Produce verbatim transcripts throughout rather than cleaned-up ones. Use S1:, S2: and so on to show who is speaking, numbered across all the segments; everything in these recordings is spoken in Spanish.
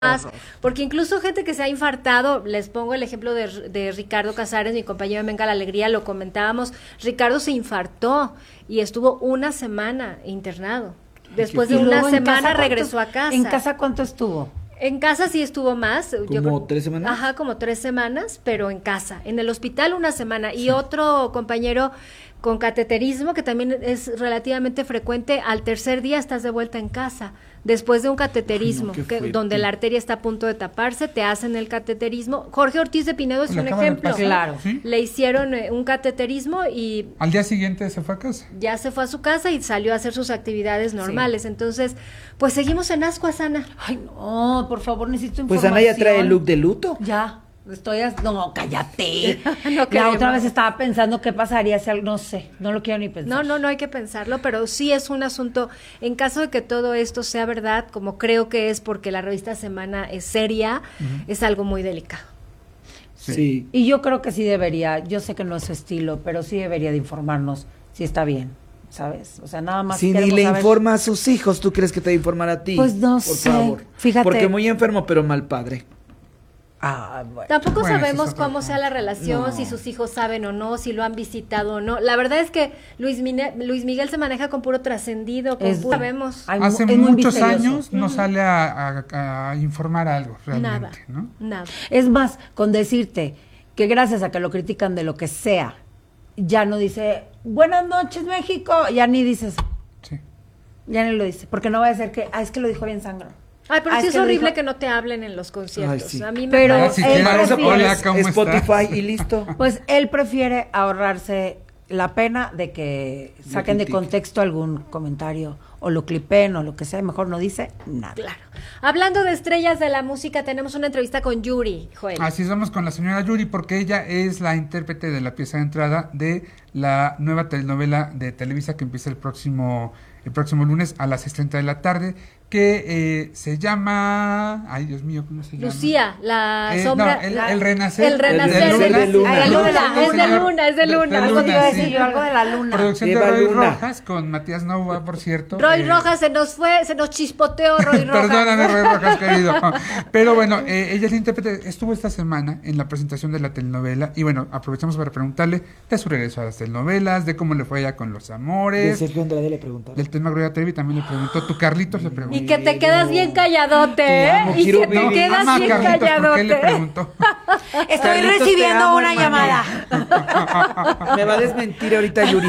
S1: más, porque incluso gente que se ha infartado, les pongo el ejemplo de, de Ricardo Casares, mi compañero de Venga la Alegría, lo comentábamos, Ricardo se infartó y estuvo una semana internado. Después de una semana regresó a casa.
S2: ¿En casa cuánto estuvo?
S1: En casa sí estuvo más.
S3: ¿Como
S1: yo creo,
S3: tres semanas?
S1: Ajá, como tres semanas, pero en casa. En el hospital una semana. Y sí. Otro compañero con cateterismo, que también es relativamente frecuente, al tercer día estás de vuelta en casa. Después de un cateterismo, Ay, no, que, donde la arteria está a punto de taparse, te hacen el cateterismo. Jorge Ortiz de Pinedo es un ejemplo.
S2: Claro.
S1: ¿Sí? Le hicieron eh, un cateterismo y...
S4: Al día siguiente se fue a casa.
S1: Ya se fue a su casa y salió a hacer sus actividades normales. Sí. Entonces, pues seguimos en ascuas, Ana.
S2: Ay, no, por favor, necesito
S3: pues
S2: información.
S3: Pues Ana ya trae el look de luto.
S2: Ya. Estoy as... No, cállate.
S1: no
S2: la otra vez estaba pensando qué pasaría si algo, no sé, no lo quiero ni pensar.
S1: No, no, no hay que pensarlo, pero sí es un asunto, en caso de que todo esto sea verdad, como creo que es porque la revista Semana es seria, uh-huh. es algo muy delicado.
S3: Sí. sí.
S2: Y yo creo que sí debería, yo sé que no es su estilo, pero sí debería de informarnos si está bien, ¿sabes? O sea, nada más.
S3: Si ni le saber... informa a sus hijos, ¿tú crees que te va a informar a ti?
S2: Pues no
S3: Por
S2: sé.
S3: favor.
S2: Fíjate.
S3: Porque muy enfermo, pero mal padre.
S2: Ah, bueno.
S1: Tampoco
S4: bueno,
S1: sabemos cómo sea la relación, no. si sus hijos saben o no, si lo han visitado o no. La verdad es que Luis, Mine, Luis Miguel se maneja con puro trascendido, con puro sabemos.
S4: Hay, Hace muchos años no sale a, a, a informar algo realmente,
S1: nada,
S4: ¿no?
S1: Nada.
S2: Es más, con decirte que gracias a que lo critican de lo que sea, ya no dice, buenas noches México, ya ni dices,
S4: sí.
S2: ya ni lo dice, porque no va a ser que, ah, es que lo dijo bien sangro.
S1: Ay, pero
S2: ah,
S1: sí
S2: es
S1: es horrible
S2: dijo...
S1: que no te hablen en los conciertos.
S3: Ay, sí.
S1: A mí me
S2: pero
S1: parece.
S2: él
S4: prefiere...
S3: Spotify y listo.
S2: Pues él prefiere ahorrarse la pena de que saquen de contexto algún comentario o lo clipen o lo que sea, mejor no dice nada.
S1: Claro. Hablando de estrellas de la música, tenemos una entrevista con Yuri, Joel.
S4: Así es, vamos con la señora Yuri, porque ella es la intérprete de la pieza de entrada de la nueva telenovela de Televisa que empieza el próximo el próximo lunes a las seis treinta de la tarde, que eh, se llama... Ay, Dios mío, ¿cómo se llama?
S1: Lucía, la
S4: eh,
S1: sombra...
S4: No, el,
S1: la,
S4: el renacer.
S1: El renacer.
S3: El, el, el de luna.
S1: Ay, luna. No, es de luna, es de luna.
S4: De, de
S2: algo
S4: luna,
S2: te iba a decir
S4: sí.
S2: yo, algo de la luna.
S4: Producción
S3: Eva
S4: de Roy
S3: Luna.
S4: Rojas, con Matías Nova, por cierto.
S1: Roy
S4: eh,
S1: Rojas, se nos fue, se nos chispoteó Roy Rojas.
S4: Perdóname, Roy Rojas, querido. Pero bueno, eh, ella es la intérprete, estuvo esta semana en la presentación de la telenovela, y bueno, aprovechamos para preguntarle de su regreso a las telenovelas, de cómo le fue allá con Los Amores.
S3: De Sergio Andrade le preguntaron.
S4: Del tema Gloria Trevi también le preguntó, tu Carlitos le preguntó.
S1: Y que te quedas bien calladote, ¿eh? Y que te
S4: no,
S1: quedas
S4: mamá,
S1: bien
S4: Carlitos,
S1: calladote.
S4: ¿por qué le preguntó?
S2: Estoy
S3: Carlitos,
S2: recibiendo
S3: amo,
S2: una
S3: hermano.
S2: llamada.
S3: Me va a desmentir ahorita Yuri.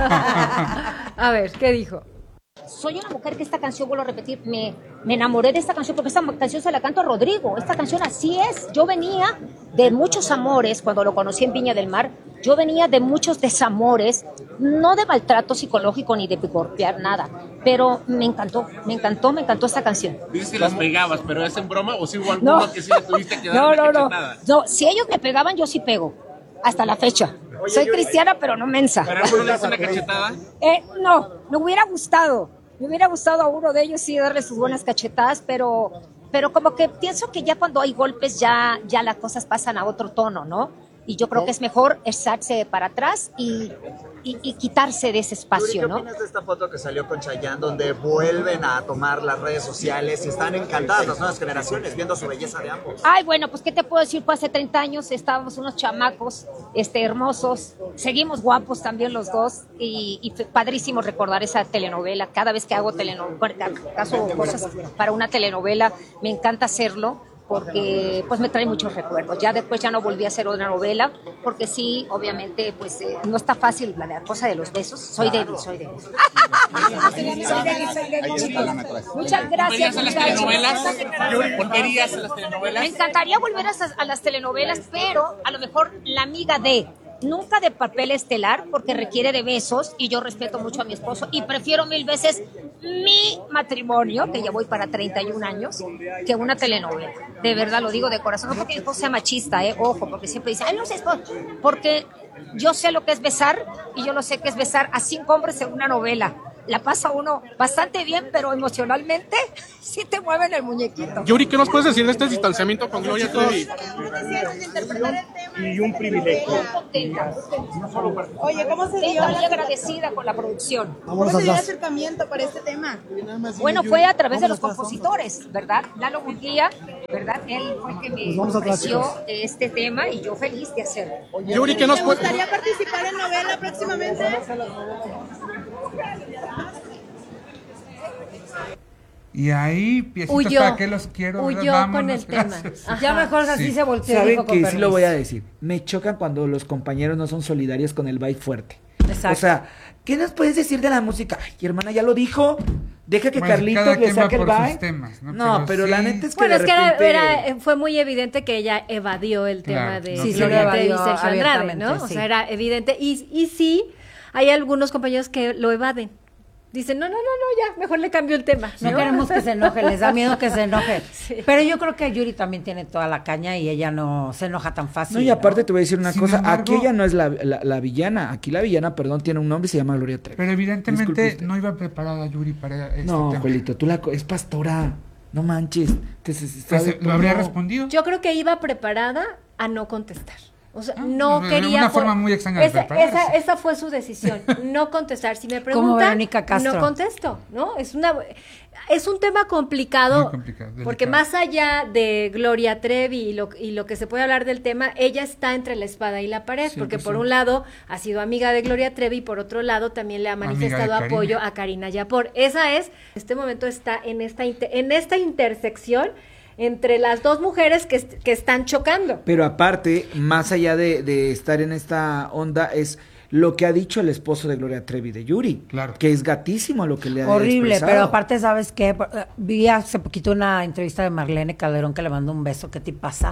S1: A ver, ¿qué dijo?
S5: Soy una mujer que esta canción, vuelvo a repetir, me, me enamoré de esta canción porque esta canción se la canto a Rodrigo. Esta canción así es. Yo venía de muchos amores cuando lo conocí en Viña del Mar. Yo venía de muchos desamores, no de maltrato psicológico ni de golpear nada, pero me encantó, me encantó, me encantó esta canción.
S6: Dices que las pegabas, pero ¿es en broma o si hubo alguno
S5: No.
S6: que sí le tuviste que dar
S5: No,
S6: una
S5: no, no.
S6: cachetada?
S5: No, si ellos me pegaban, yo sí pego, hasta la fecha.
S6: Oye,
S5: Soy
S6: yo-
S5: cristiana, pero no mensa.
S6: ¿Pero alguno le hace una cachetada?
S5: Eh, no, me hubiera gustado. Me hubiera gustado a uno de ellos sí darle sus buenas cachetadas, pero, pero como que pienso que ya cuando hay golpes ya, ya las cosas pasan a otro tono, ¿no? Y yo creo que es mejor echarse para atrás y, y, y quitarse de ese espacio,
S7: ¿Qué
S5: ¿no?
S7: opinas de esta foto que salió con Chayanne donde vuelven a tomar las redes sociales y están encantadas las nuevas generaciones viendo su belleza de ambos?
S5: Ay, bueno, pues qué te puedo decir, pues hace treinta años estábamos unos chamacos este, hermosos, seguimos guapos también los dos y, y fue padrísimo recordar esa telenovela. Cada vez que hago telenovela, caso cosas para una telenovela, me encanta hacerlo porque pues me trae muchos recuerdos. Ya después ya no volví a hacer otra novela, porque sí, obviamente, pues eh, no está fácil la cosa de los besos. Soy débil, soy débil. Soy débil, soy débil, chicos. Muchas gracias.
S6: ¿Volverías a las
S5: muchachos.
S6: telenovelas? ¿Volverías a las telenovelas?
S5: Me encantaría volver a, a las telenovelas, pero a lo mejor la amiga de... Nunca de papel estelar, porque requiere de besos y yo respeto mucho a mi esposo y prefiero mil veces mi matrimonio, que ya voy para treinta y un años, que una telenovela. De verdad lo digo de corazón, no porque mi esposo sea machista, eh, ojo, porque siempre dice, ay, no sé, esposo", porque yo sé lo que es besar y yo lo sé que es besar a cinco hombres en una novela. La pasa uno bastante bien, pero emocionalmente sí te mueven el muñequito.
S6: Yuri, ¿qué nos puedes decir de este distanciamiento con Gloria Trevi?
S8: Y un privilegio.
S5: Muy contenta.
S8: Oye, ¿cómo se dio,
S5: Contenta, muy agradecida con la producción.
S8: ¿cómo se dio el acercamiento para este tema?
S5: Bueno, fue a través de los compositores, ¿verdad? Lalo Murguía ¿Verdad? Él fue el que me
S9: Pues vamos atrás,
S5: ofreció
S9: chicos.
S5: este tema y yo feliz de hacerlo.
S6: Yuri, ¿qué nos
S8: ¿Te
S6: puede...?
S8: gustaría participar en novela próximamente?
S4: Y ahí, piecitos,
S1: Huyó.
S4: ¿para qué los quiero?
S1: Huyó
S4: ¿verdad?
S1: con
S4: Vámonos,
S1: el tema.
S4: gracias.
S1: Ajá.
S2: Ya mejor así
S4: Sí.
S2: se volteó y
S3: Saben
S2: dijo con
S3: que sí lo
S2: permiso.
S3: voy a decir. Me chocan cuando los compañeros no son solidarios con el vibe fuerte.
S2: Exacto.
S3: O sea, ¿qué nos puedes decir de la música? Ay, hermana, ya lo dijo. Deja que
S4: Bueno,
S3: Carlitos
S4: cada
S3: le
S4: quien va
S3: saque el
S4: por sus
S3: vibe.
S4: temas, ¿no?
S3: No,
S4: Pero
S3: pero
S4: sí.
S3: la neta es que
S1: Bueno,
S3: de
S1: es que era-
S3: repente...
S1: era- eh, fue muy evidente que ella evadió el tema
S4: Claro,
S1: de
S4: no,
S2: Sí, sí,
S1: Gloria
S2: lo
S1: Trevi y
S2: evadió
S1: Sergio Andrade,
S2: abiertamente,
S1: ¿no? O
S2: sí.
S1: sea, era evidente. Y, y sí, hay algunos compañeros que lo evaden. Dicen, no, no, no, no, ya, mejor le cambio el tema.
S2: No queremos que se enoje, les da miedo que se enoje.
S1: Sí.
S2: Pero yo creo que Yuri también tiene toda la caña y ella no se enoja tan fácil.
S3: No, y aparte te voy a decir una
S4: Sin
S3: cosa.
S4: embargo-
S3: Aquí ella no es la, la, la villana. Aquí la villana, perdón, tiene un nombre y se llama Gloria Trevi.
S4: Pero
S3: Disculpe
S4: evidentemente
S3: usted.
S4: no iba preparada Yuri para este
S3: No,
S4: tema.
S3: Joelito, tú la... co- es pastora. No manches. Te, se- se
S4: Pues,
S3: sabe
S4: ¿lo habría
S3: todo.
S4: respondido?
S1: Yo creo que iba preparada a no contestar. O sea,
S4: Ah,
S1: no
S4: de
S1: quería...
S4: una
S1: por-
S4: forma muy extraña de
S1: esa,
S4: prepararse.
S1: esa, esa fue su decisión, no contestar. Si me
S2: Como
S1: preguntan,
S2: Verónica Castro.
S1: no contesto, ¿no? Es una... Es un tema complicado,
S4: Muy complicado,
S1: porque
S4: delicado.
S1: más allá de Gloria Trevi y lo, y lo que se puede hablar del tema, ella está entre la espada y la pared,
S4: cien
S1: porque
S4: por
S1: por
S4: ciento.
S1: un lado ha sido amiga de Gloria Trevi y por otro lado también le ha
S4: Amiga de
S1: manifestado
S4: Karina.
S1: apoyo a Karina Yapor. Esa es, en este momento está en esta, inter- en esta intersección entre las dos mujeres que, est- que están chocando.
S3: Pero aparte, más allá de, de estar en esta onda, es lo que ha dicho el esposo de Gloria Trevi, de Yuri.
S4: Claro.
S3: Que es gatísimo lo que le ha
S2: Horrible,
S3: expresado.
S2: pero aparte, ¿sabes qué? Vi hace poquito una entrevista de Marlene Calderón que le mandó un beso, ¿qué te pasa?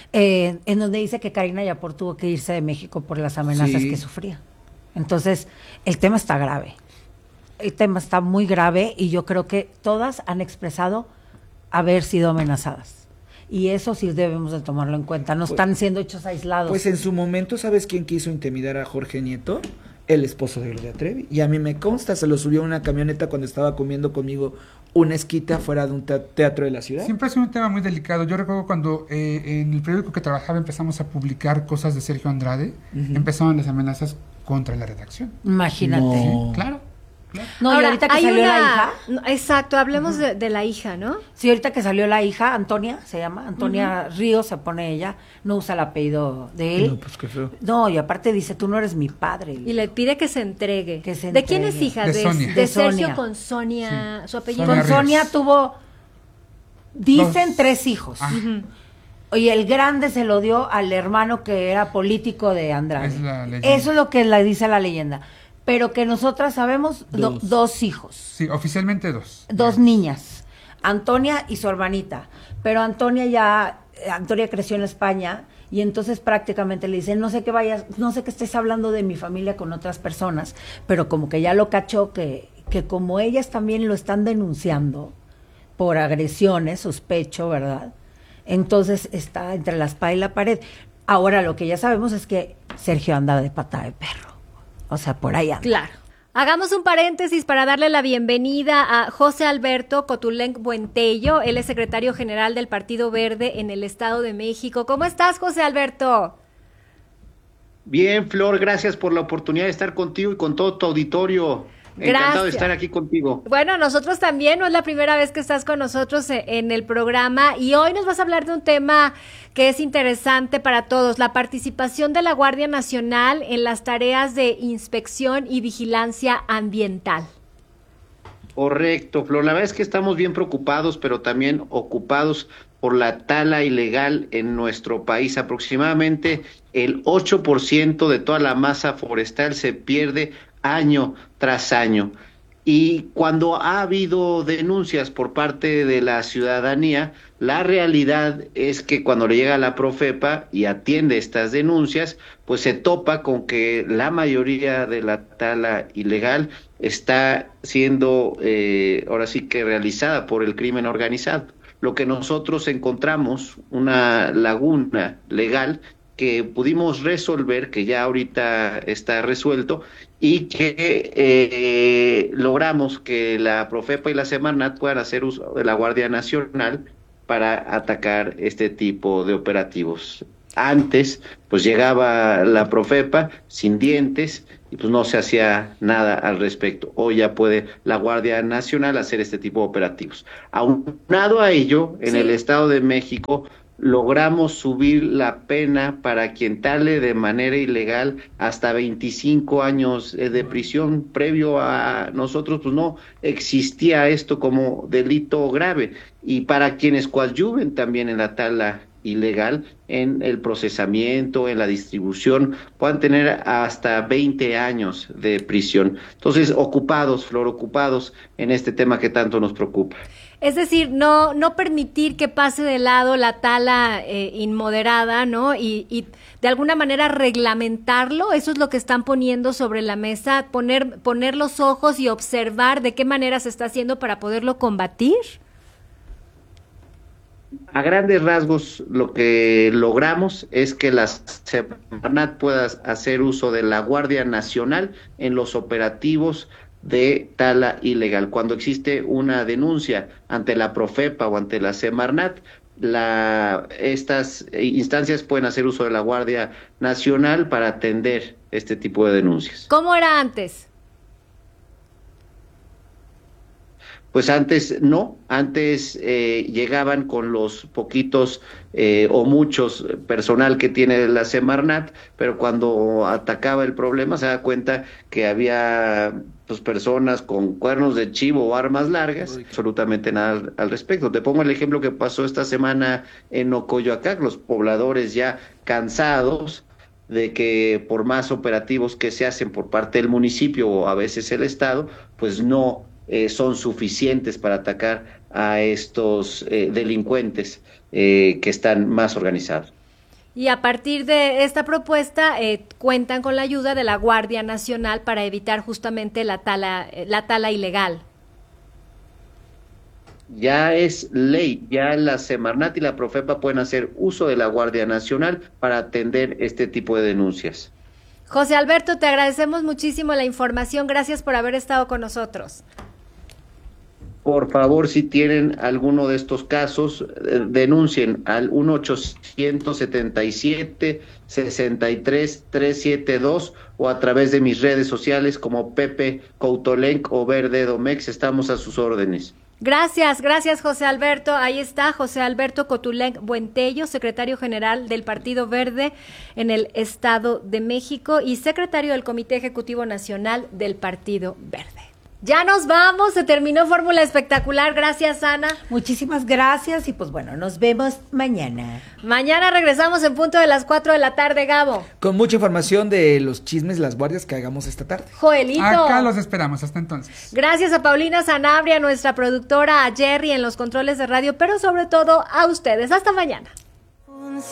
S2: Eh, en donde dice que Karina Yapor tuvo que irse de México por las amenazas
S3: Sí.
S2: que sufría. Entonces, el tema está grave. El tema está muy grave y yo creo que todas han expresado haber sido amenazadas. Y eso sí debemos de tomarlo en cuenta. No
S3: Pues-
S2: están siendo hechos aislados.
S3: Pues en su momento, ¿sabes quién quiso intimidar a Jorge Nieto? El esposo de Gloria Trevi. Y a mí me consta, se lo subió a una camioneta cuando estaba comiendo conmigo una esquita fuera de un te- teatro de la ciudad.
S4: Siempre ha sido un tema muy delicado. Yo recuerdo cuando eh, en el periódico que trabajaba empezamos a publicar cosas de Sergio Andrade,
S3: Ujú.
S4: empezaron las amenazas contra la redacción.
S2: Imagínate.
S3: No.
S4: Sí, claro.
S2: No, y
S1: Ahora,
S2: ahorita que
S1: hay
S2: salió
S1: una-
S2: la hija.
S1: no, exacto, hablemos de, de la hija, ¿no?
S2: Sí, ahorita que salió la hija, Antonia se llama, Antonia Ríos se pone ella, no usa el apellido de él.
S3: No, pues qué feo.
S2: No, y aparte dice, tú no eres mi padre.
S1: Y le pide que se entregue.
S2: Que se
S1: ¿De quién es
S2: entregue.
S1: hija?
S4: De
S1: De,
S4: Sonia.
S1: de
S2: De
S1: Sergio
S2: Sonia.
S1: con Sonia,
S4: Sí.
S1: su apellido.
S4: Sonia
S2: Con
S4: Ríos.
S2: Sonia tuvo, dicen
S4: Dos.
S2: tres hijos.
S4: Ah,
S2: Oye, el grande se lo dio al hermano que era político de Andrade.
S4: Es la leyenda.
S2: Eso es lo que le dice la leyenda. Pero que nosotras sabemos, do-
S3: Dos.
S2: dos hijos.
S4: sí, oficialmente dos.
S2: Dos niñas, Antonia y su hermanita. Pero Antonia ya, eh, Antonia creció en España y entonces prácticamente le dicen, no sé qué vayas, no sé que estés hablando de mi familia con otras personas, pero como que ya lo cachó que, que como ellas también lo están denunciando por agresiones, sospecho, ¿verdad? Entonces está entre la espada y la pared. Ahora lo que ya sabemos es que Sergio anda de pata de perro. O sea, por ahí anda.
S1: Claro. Hagamos un paréntesis para darle la bienvenida a José Alberto Cotulenc Buentello. Él es secretario general del Partido Verde en el Estado de México. ¿Cómo estás, José Alberto?
S10: Bien, Flor, gracias por la oportunidad de estar contigo y con todo tu auditorio. Encantado
S1: Gracias.
S10: de estar aquí contigo.
S1: Bueno, nosotros también, no es la primera vez que estás con nosotros e- en el programa y hoy nos vas a hablar de un tema que es interesante para todos, la participación de la Guardia Nacional en las tareas de inspección y vigilancia ambiental.
S10: Correcto, Flor. La verdad es que estamos bien preocupados, pero también ocupados por la tala ilegal en nuestro país. Aproximadamente el ocho por ciento de toda la masa forestal se pierde año tras año. Y cuando ha habido denuncias por parte de la ciudadanía, la realidad es que cuando le llega a la Profepa y atiende estas denuncias, pues se topa con que la mayoría de la tala ilegal está siendo eh, ahora sí que realizada por el crimen organizado. Lo que nosotros encontramos, una laguna legal que pudimos resolver, que ya ahorita está resuelto, y que eh, logramos que la Profepa y la Semarnat puedan hacer uso de la Guardia Nacional para atacar este tipo de operativos. Antes, pues llegaba la Profepa sin dientes y pues no se hacía nada al respecto. Hoy ya puede la Guardia Nacional hacer este tipo de operativos. Aunado a ello, en
S1: Sí.
S10: el Estado de México logramos subir la pena para quien tale de manera ilegal hasta veinticinco años eh, de prisión. Previo a nosotros, pues no existía esto como delito grave. Y para quienes coadyuven también en la tala ilegal, en el procesamiento, en la distribución, puedan tener hasta veinte años de prisión. Entonces, ocupados, Flor, ocupados en este tema que tanto nos preocupa.
S1: Es decir, no, no permitir que pase de lado la tala eh, inmoderada, ¿no? Y, y de alguna manera reglamentarlo, eso es lo que están poniendo sobre la mesa, poner, poner los ojos y observar de qué manera se está haciendo para poderlo combatir.
S10: A grandes rasgos, lo que logramos es que la Semarnat pueda hacer uso de la Guardia Nacional en los operativos de tala ilegal. Cuando existe una denuncia ante la Profepa o ante la Semarnat, la, estas instancias pueden hacer uso de la Guardia Nacional para atender este tipo de denuncias.
S1: ¿Cómo era antes?
S10: Pues antes no, antes eh, llegaban con los poquitos eh, o muchos personal que tiene la Semarnat, pero cuando atacaba el problema se da cuenta que había pues personas con cuernos de chivo o armas largas, absolutamente nada al, al respecto. Te pongo el ejemplo que pasó esta semana en Ocoyoacán, los pobladores ya cansados de que por más operativos que se hacen por parte del municipio o a veces el Estado, pues no Eh, son suficientes para atacar a estos eh, delincuentes eh, que están más organizados.
S1: Y a partir de esta propuesta eh, cuentan con la ayuda de la Guardia Nacional para evitar justamente la tala, la tala ilegal.
S10: Ya es ley, ya la Semarnat y la Profepa pueden hacer uso de la Guardia Nacional para atender este tipo de denuncias.
S1: José Alberto, te agradecemos muchísimo la información. Gracias por haber estado con nosotros.
S10: Por favor, si tienen alguno de estos casos, eh, denuncien al uno ochocientos setenta y siete, sesenta y tres, trescientos setenta y dos o a través de mis redes sociales como Pepe Coutolenc o Verde Domex. Estamos a sus órdenes.
S1: Gracias, gracias José Alberto. Ahí está José Alberto Coutolenc Buentello, secretario general del Partido Verde en el Estado de México y secretario del Comité Ejecutivo Nacional del Partido Verde. Ya nos vamos, se terminó Fórmula Espectacular. Gracias, Ana.
S2: Muchísimas gracias y pues bueno, nos vemos mañana.
S1: Mañana regresamos en punto de las cuatro de la tarde, Gabo.
S3: Con mucha información de los chismes, las guardias que hagamos esta tarde.
S1: Joelito.
S4: Acá los esperamos, hasta entonces.
S1: Gracias a Paulina Sanabria, nuestra productora, a Jerry en los controles de radio, pero sobre todo a ustedes. Hasta mañana.